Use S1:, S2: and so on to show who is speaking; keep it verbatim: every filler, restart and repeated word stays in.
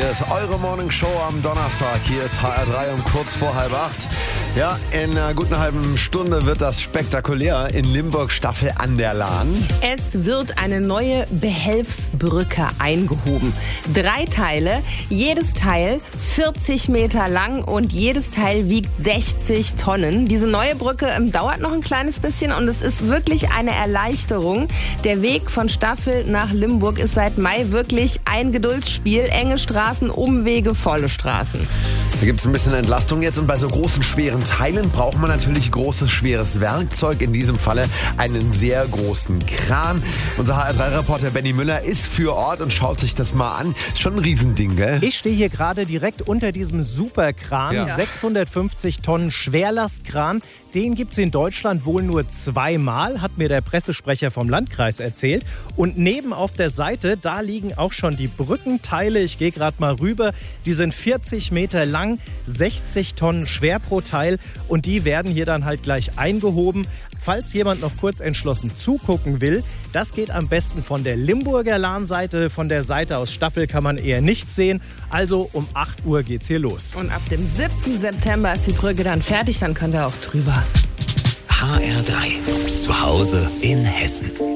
S1: Hier ist eure Morning Show am Donnerstag. Hier ist H R drei um kurz vor halb acht. Ja, in einer guten halben Stunde wird das spektakulär in Limburg Staffel an der Lahn.
S2: Es wird eine neue Behelfsbrücke eingehoben. Drei Teile, jedes Teil vierzig Meter lang und jedes Teil wiegt sechzig Tonnen. Diese neue Brücke ähm, dauert noch ein kleines bisschen und es ist wirklich eine Erleichterung. Der Weg von Staffel nach Limburg ist seit Mai wirklich ein Geduldsspiel. Enge Straßen, Umwege, volle Straßen.
S1: Da gibt es ein bisschen Entlastung jetzt und bei so großen, schweren Teilen braucht man natürlich großes, schweres Werkzeug. In diesem Falle einen sehr großen Kran. Unser H R drei Reporter Benny Müller ist für Ort und schaut sich das mal an. Ist schon ein Riesending, gell?
S3: Ich stehe hier gerade direkt unter diesem Superkran,
S1: Ja.
S3: sechshundertfünfzig Tonnen Schwerlastkran. Den gibt es in Deutschland wohl nur zweimal, hat mir der Pressesprecher vom Landkreis erzählt. Und neben auf der Seite, da liegen auch schon die Brückenteile. Ich gehe gerade mal rüber. Die sind vierzig Meter lang, sechzig Tonnen schwer pro Teil. Und die werden hier dann halt gleich eingehoben. Falls jemand noch kurz entschlossen zugucken will, das geht am besten von der Limburger Lahnseite. Von der Seite aus Staffel kann man eher nichts sehen. Also um acht Uhr geht's hier los.
S2: Und ab dem siebten September ist die Brücke dann fertig, dann könnt ihr auch drüber.
S4: H R drei. Zu Hause in Hessen.